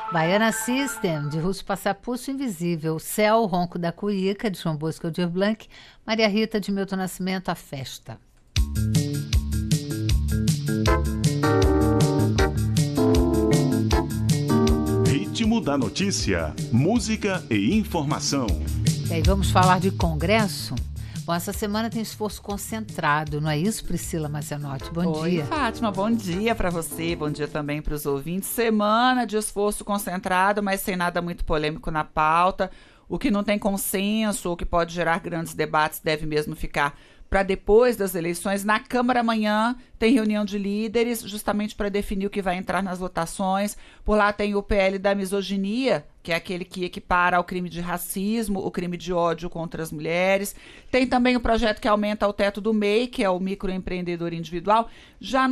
Baiana System, de Russo Passapulso Invisível, Céu, Ronco da Cuíca, de João Bosco Aldir Blanc, Maria Rita, de Milton Nascimento, A Festa. Ritmo da notícia, música e informação. E aí, vamos falar de Congresso? Bom, essa semana tem esforço concentrado, não é isso, Priscila Mazenotti? Bom dia. Oi, Fátima, bom dia para você, bom dia também para os ouvintes. Semana de esforço concentrado, mas sem nada muito polêmico na pauta. O que não tem consenso ou que pode gerar grandes debates deve mesmo ficar para depois das eleições. Na Câmara amanhã tem reunião de líderes, justamente para definir o que vai entrar nas votações. Por lá tem o PL da misoginia, que é aquele que equipara ao crime de racismo, o crime de ódio contra as mulheres. Tem também o projeto que aumenta o teto do MEI, que é o microempreendedor individual. Já